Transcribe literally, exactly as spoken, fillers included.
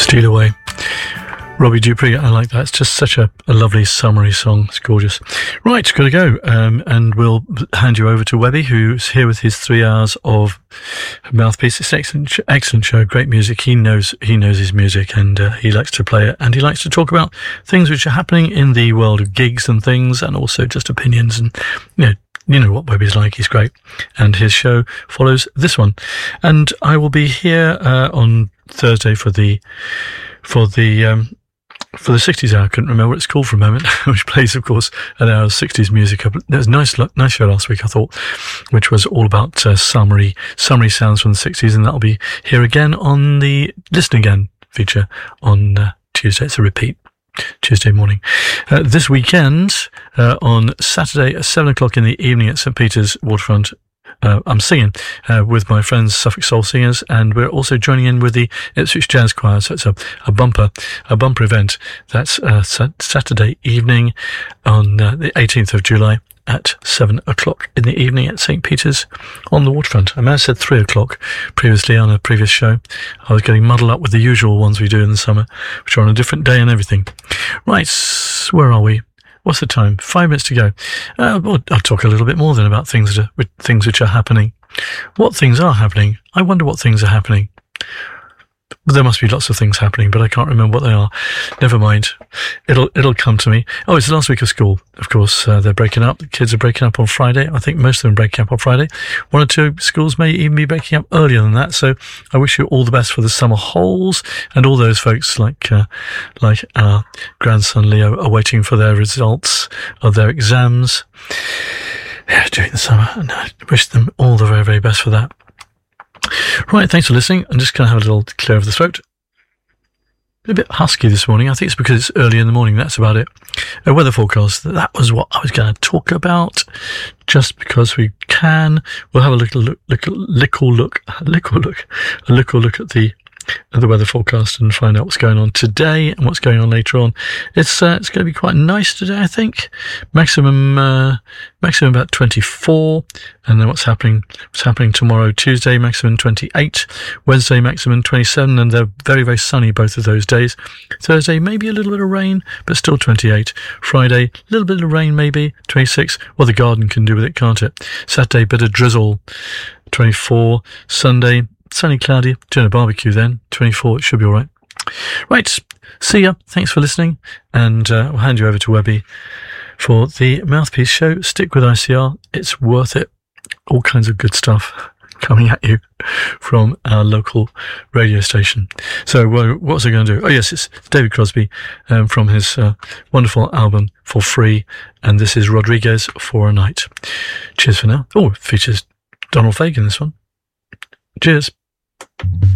Steal Away. Robbie Dupree, I like that. It's just such a, a lovely summery song. It's gorgeous. Right, got to go. Um, and we'll hand you over to Webby, who's here with his three hours of Mouthpiece. It's an excellent, excellent show. Great music. He knows he knows his music, and uh, he likes to play it. And he likes to talk about things which are happening in the world of gigs and things, and also just opinions. And, you know, you know what Webby's like. He's great. And his show follows this one. And I will be here uh, on Thursday for the for the um, for the sixties hour. I couldn't remember what it's called for a moment, which plays, of course, an hour of sixties music. It was a nice, nice show last week, I thought, which was all about uh, summary, summary sounds from the sixties, and that'll be here again on the Listen Again feature on uh, Tuesday. It's a repeat. Tuesday morning. Uh, this weekend, uh, on Saturday at seven o'clock in the evening at St Peter's Waterfront, Uh, I'm singing uh, with my friends Suffolk Soul Singers, and we're also joining in with the Ipswich Jazz Choir. So it's a, a bumper, a bumper event. That's uh, sa- Saturday evening on uh, the eighteenth of July at seven o'clock in the evening at St Peter's on the waterfront. I may have said three o'clock previously on a previous show. I was getting muddled up with the usual ones we do in the summer, which are on a different day and everything. Right, where are we? What's the time? Five minutes to go. Uh, well, I'll talk a little bit more then about things that are, things which are happening. What things are happening? I wonder what things are happening. Well, there must be lots of things happening, but I can't remember what they are. Never mind. It'll it'll come to me. Oh, it's the last week of school. Of course, uh, they're breaking up. The kids are breaking up on Friday. I think most of them are breaking up on Friday. One or two schools may even be breaking up earlier than that. So I wish you all the best for the summer holes, and all those folks like uh, like our grandson Leo are waiting for their results of their exams during the summer, and I wish them all the very, very best for that. Right, thanks for listening. I'm just going to have a little clear of the throat. A bit husky this morning. I think it's because it's early in the morning. That's about it. A weather forecast. That was what I was going to talk about. Just because we can, we'll have a little look, look, little look, a little look, a little look at the at the weather forecast and find out what's going on today and what's going on later on. It's uh, it's going to be quite nice today, I think. Maximum uh, maximum about twenty-four, and then what's happening what's happening tomorrow, Tuesday, maximum twenty-eight, Wednesday maximum twenty-seven, and they're very, very sunny both of those days. Thursday maybe a little bit of rain, but still twenty-eight. Friday a little bit of rain, maybe twenty-six. Well, the garden can do with it, can't it? Saturday bit of drizzle, twenty-four. Sunday sunny, cloudy, doing a barbecue then, twenty-four, it should be all right. Right, see ya, thanks for listening, and uh, I'll hand you over to Webby for the Mouthpiece show. Stick with I C R, it's worth it. All kinds of good stuff coming at you from our local radio station. So what was I going to do? Oh yes, it's David Crosby um, from his uh, wonderful album For Free, and this is Rodriguez For a Night. Cheers for now. Oh, it features Donald Fagen, this one. Cheers.